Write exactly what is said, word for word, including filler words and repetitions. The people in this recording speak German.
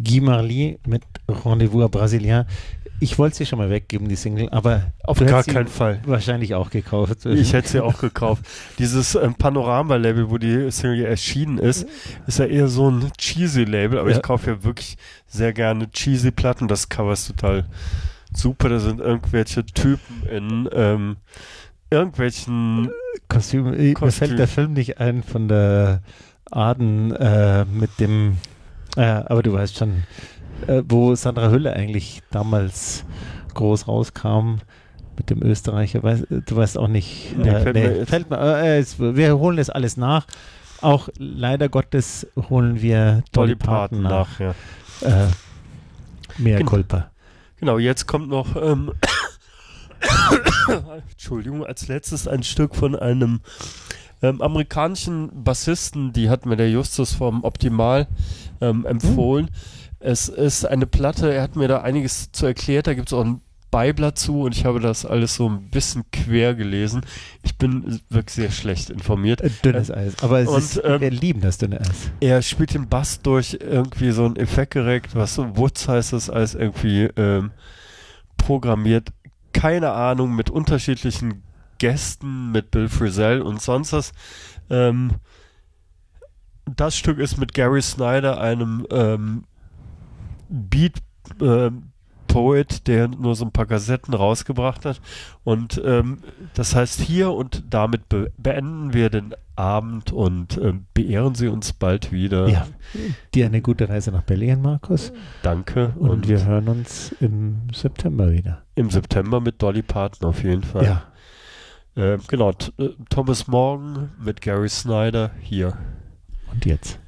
Guy Marly mit Rendezvous à Brésilien. Ich wollte sie schon mal weggeben, die Single, aber auf gar keinen Fall. Wahrscheinlich auch gekauft. Ich hätte sie auch gekauft. Dieses ähm, Panorama-Label, wo die Single erschienen ist, ist ja eher so ein Cheesy-Label, aber ja. ich kaufe ja wirklich sehr gerne Cheesy-Platten. Das Cover ist total super. Da sind irgendwelche Typen in ähm, irgendwelchen Kostümen. Kostüm. Mir fällt der Film nicht ein von der Arden äh, mit dem, äh, aber du weißt schon, äh, wo Sandra Hülle eigentlich damals groß rauskam mit dem Österreicher. Weiß, du weißt auch nicht. Nee, äh, fällt nee, mir fällt mir, äh, es, wir holen das alles nach. Auch leider Gottes holen wir Dolly, Dolly Parton nach. nach ja. äh, mehr genau. Culpa. Genau, jetzt kommt noch ähm, Entschuldigung, als letztes ein Stück von einem ähm, amerikanischen Bassisten, die hat mir der Justus vom Optimal ähm, empfohlen. Mhm. Es ist eine Platte, er hat mir da einiges zu erklärt, da gibt es auch ein Beiblatt zu und ich habe das alles so ein bisschen quer gelesen. Ich bin wirklich sehr schlecht informiert. Dünnes Eis, aber es und, ist, ähm, wir lieben das dünne Eis. Er spielt den Bass durch irgendwie so ein Effektgerät, was so Woods heißt das, als irgendwie ähm, programmiert. Keine Ahnung, mit unterschiedlichen Gästen, mit Bill Frisell und sonst was. Ähm, das Stück ist mit Gary Snyder, einem ähm, Beat äh, Poet, der nur so ein paar Kassetten rausgebracht hat. Und ähm, das heißt hier und damit be- beenden wir den Abend und ähm, beehren Sie uns bald wieder. Ja, dir eine gute Reise nach Berlin, Markus. Danke. Und, und wir hören uns im September wieder. Im September mit Dolly Parton auf jeden Fall. Ja. Äh, genau, T- Thomas Morgan mit Gary Snyder hier. Und jetzt.